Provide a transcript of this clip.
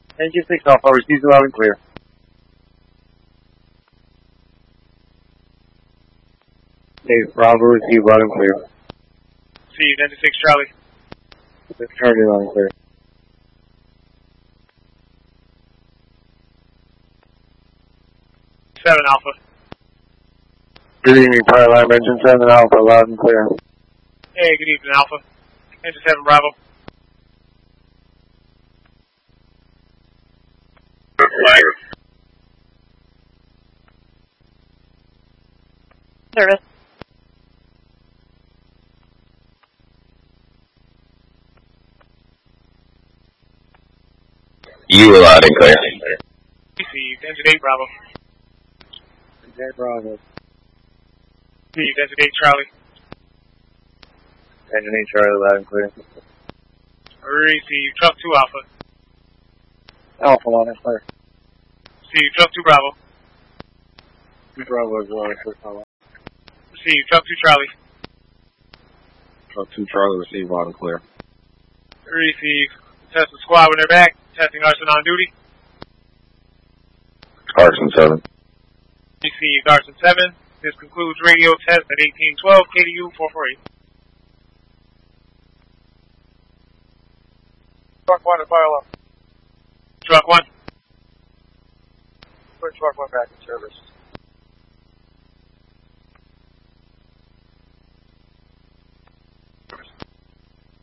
Engine 6 Alpha, received loud and clear. Hey, Bravo, received loud and clear. Received, Engine 6 Charlie. Charlie, loud and clear. Seven Alpha. Good evening, Paradigm, Engine 7 Alpha, loud and clear. Hey, good evening, Alpha. Engine 7 Bravo. Service. You were loud and clear. Received, Engine 8 Bravo. Engine Bravo. Received, Engine 8 Charlie. Engine 8 Charlie, loud and clear. Received, Truck 2 Alpha. Alpha, loud and clear. Received, Truck 2 Bravo. 2 Bravo is loud and clear. Received, Truck 2 Charlie. Truck 2 Charlie, received loud and clear. Received, test the squad when they're back. Testing arson on duty. Arson 7. Received, arson 7. This concludes radio test at 1812 KDU 448. Truck 1 to fire up. Truck 1. Put truck 1 back in service.